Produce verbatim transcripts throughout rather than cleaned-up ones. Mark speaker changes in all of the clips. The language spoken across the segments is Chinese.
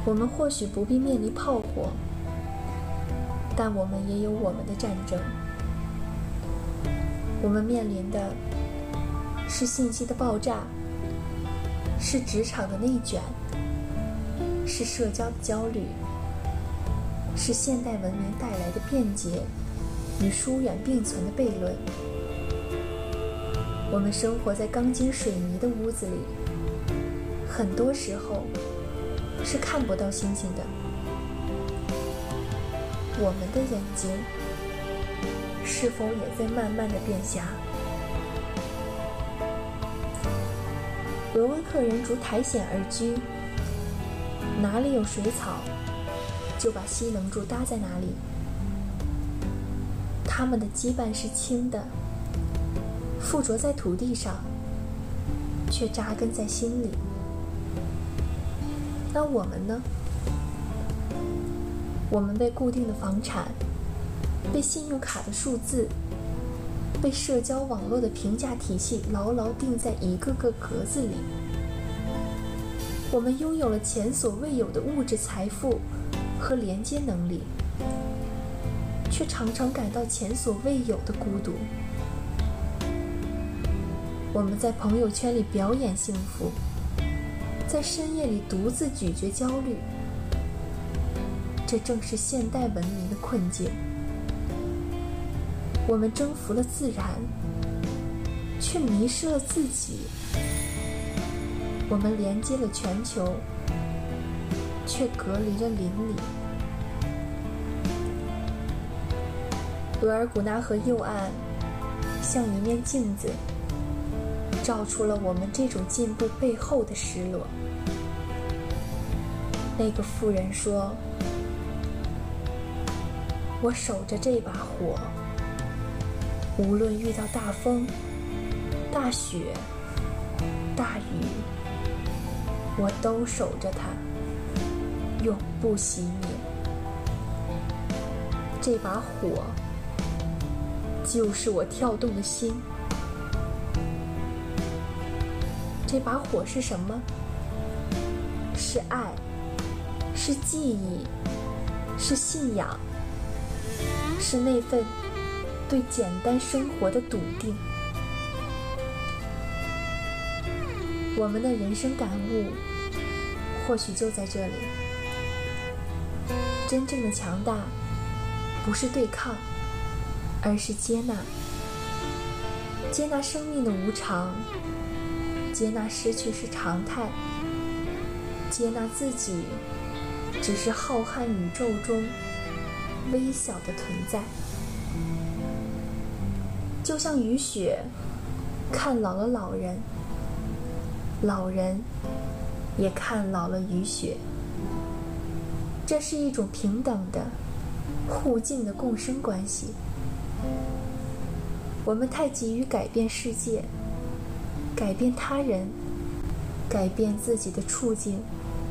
Speaker 1: 我们或许不必面临炮火，但我们也有我们的战争。我们面临的是信息的爆炸，是职场的内卷，是社交的焦虑，是现代文明带来的便捷与疏远并存的悖论。我们生活在钢筋水泥的屋子里，很多时候是看不到星星的。我们的眼睛是否也在慢慢的变瞎？俄温克人逐苔藓而居，哪里有水草，就把西棱柱搭在哪里。他们的羁绊是轻的，附着在土地上，却扎根在心里。那我们呢？我们被固定的房产，被信用卡的数字，被社交网络的评价体系牢牢定在一个个格子里。我们拥有了前所未有的物质财富和连接能力，却常常感到前所未有的孤独。我们在朋友圈里表演幸福，在深夜里独自咀嚼焦虑。这正是现代文明的困境。我们征服了自然，却迷失了自己。我们连接了全球，却隔离了邻里。额尔古纳河右岸像一面镜子，照出了我们这种进步背后的失落。那个妇人说，我守着这把火，无论遇到大风、大雪、大雨，我都守着它，永不熄灭。这把火就是我跳动的心。这把火是什么？是爱，是记忆，是信仰，是那份对简单生活的笃定。我们的人生感悟或许就在这里。真正的强大不是对抗，而是接纳。接纳生命的无常，接纳失去是常态，接纳自己只是浩瀚宇宙中微小的存在。就像雨雪看老了老人，老人也看老了雨雪。这是一种平等的互敬的共生关系。我们太急于改变世界，改变他人，改变自己的处境，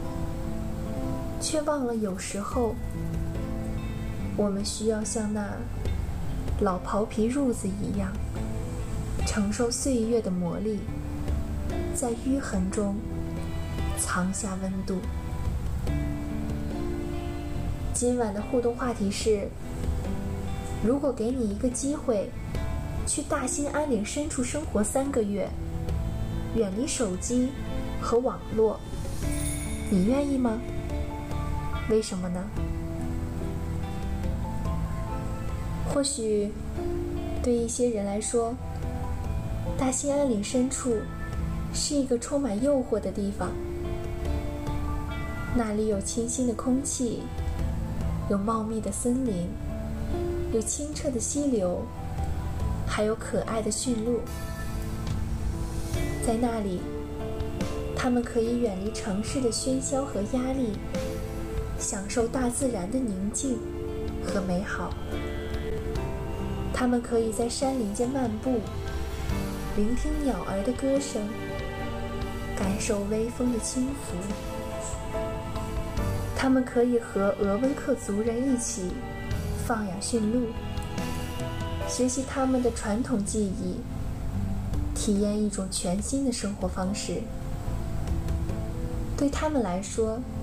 Speaker 1: 却忘了有时候我们需要像那老袍皮褥子一样，承受岁月的磨砺，在淤痕中藏下温度。今晚的互动话题是，如果给你一个机会去大兴安岭深处生活三个月，远离手机和网络，你愿意吗？为什么呢？或许对一些人来说，大兴安岭深处是一个充满诱惑的地方。那里有清新的空气，有茂密的森林，有清澈的溪流，还有可爱的驯鹿。在那里，他们可以远离城市的喧嚣和压力，享受大自然的宁静和美好。他们可以在山林间漫步，聆听鸟儿的歌声，感受微风的轻拂。他们可以和俄温克族人一起放养驯鹿，学习他们的传统技艺，体验一种全新的生活方式。对他们来说，